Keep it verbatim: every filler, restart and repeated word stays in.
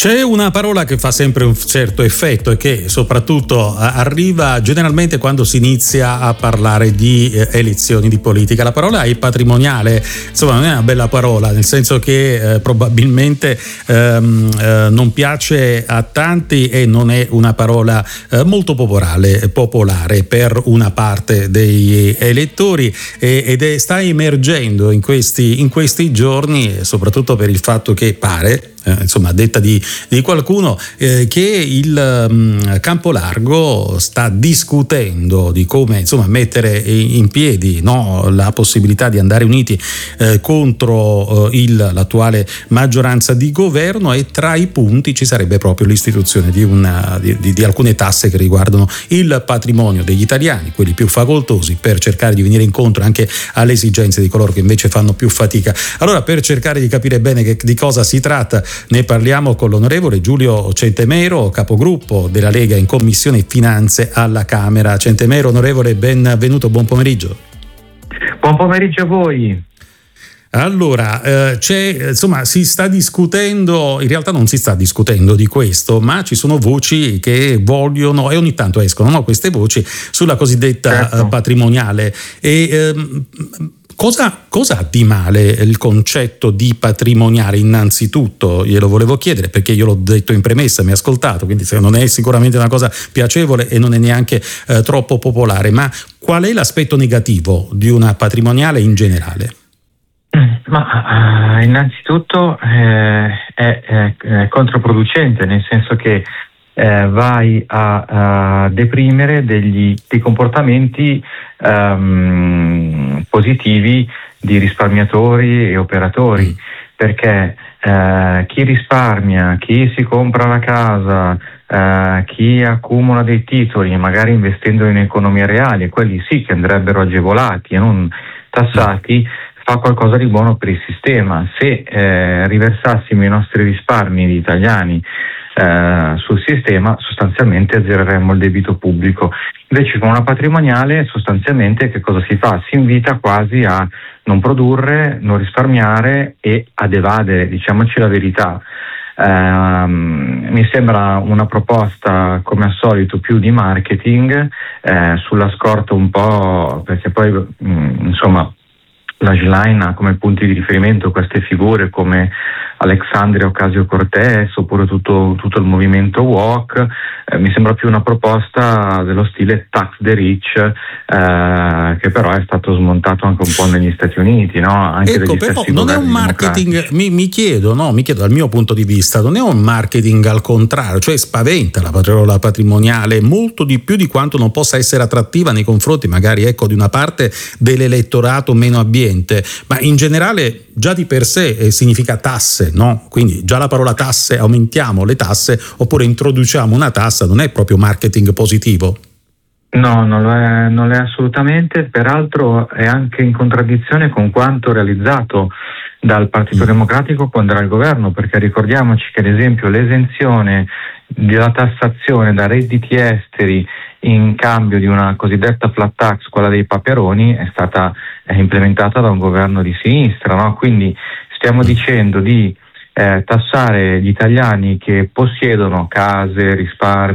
C'è una parola che fa sempre un certo effetto e che soprattutto arriva generalmente quando si inizia a parlare di eh, elezioni, di politica. La parola è patrimoniale, insomma non è una bella parola, nel senso che eh, probabilmente ehm, eh, non piace a tanti e non è una parola eh, molto popolare, popolare per una parte dei elettori e, ed è, sta emergendo in questi, in questi giorni, soprattutto per il fatto che pare, Eh, insomma, a detta di, di qualcuno, eh, che il um, Campo Largo sta discutendo di come, insomma, mettere in piedi, no, la possibilità di andare uniti eh, contro eh, il, l'attuale maggioranza di governo, e tra i punti ci sarebbe proprio l'istituzione di, una, di, di, di alcune tasse che riguardano il patrimonio degli italiani, quelli più facoltosi, per cercare di venire incontro anche alle esigenze di coloro che invece fanno più fatica. Allora, per cercare di capire bene che, di cosa si tratta, ne parliamo con l'onorevole Giulio Centemero, capogruppo della Lega in Commissione Finanze alla Camera. Centemero, onorevole, benvenuto, buon pomeriggio. Buon pomeriggio a voi. Allora, eh, c'è, insomma, si sta discutendo, in realtà non si sta discutendo di questo, ma ci sono voci che vogliono, e ogni tanto escono, no, queste voci sulla cosiddetta certo. patrimoniale. E ehm, Cosa, cosa ha di male il concetto di patrimoniale? Innanzitutto glielo volevo chiedere, perché io l'ho detto in premessa, mi ha ascoltato, quindi non è sicuramente una cosa piacevole e non è neanche eh, troppo popolare, ma qual è l'aspetto negativo di una patrimoniale in generale? Ma uh, innanzitutto eh, è, è, è controproducente, nel senso che eh, vai a, a deprimere degli, dei comportamenti um, positivi di risparmiatori e operatori, mm. perché eh, chi risparmia, chi si compra la casa, eh, chi accumula dei titoli, magari investendo in economia reale, quelli sì che andrebbero agevolati e non tassati, fa qualcosa di buono per il sistema. Se eh, riversassimo i nostri risparmi di italiani eh, sul sistema, sostanzialmente azzereremmo il debito pubblico. Invece con una patrimoniale sostanzialmente che cosa si fa? Si invita quasi a non produrre, non risparmiare e ad evadere, diciamoci la verità. Uh, mi sembra una proposta, come al solito, più di marketing, eh, sulla scorta un po', perché poi mh, insomma la Schlein ha come punti di riferimento queste figure come Alexandria Ocasio-Cortez oppure tutto, tutto il movimento woke. Eh, mi sembra più una proposta dello stile tax the rich, eh, che però è stato smontato anche un po' negli Stati Uniti, no? Anche ecco, però non è un marketing, mi, mi chiedo, no, mi chiedo dal mio punto di vista, non è un marketing al contrario, cioè spaventa la, la patrimoniale molto di più di quanto non possa essere attrattiva nei confronti magari, ecco, di una parte dell'elettorato meno abbiente, ma in generale già di per sé eh, significa tasse, no? Quindi già la parola tasse, aumentiamo le tasse oppure introduciamo una tassa, non è proprio marketing positivo. No, non lo è, non lo è assolutamente, peraltro è anche in contraddizione con quanto realizzato dal Partito mm. Democratico quando era al governo, perché ricordiamoci che ad esempio l'esenzione della tassazione da redditi esteri in cambio di una cosiddetta flat tax, quella dei paperoni, è stata è implementata da un governo di sinistra, no? Quindi stiamo dicendo di eh, tassare gli italiani che possiedono case, risparmi,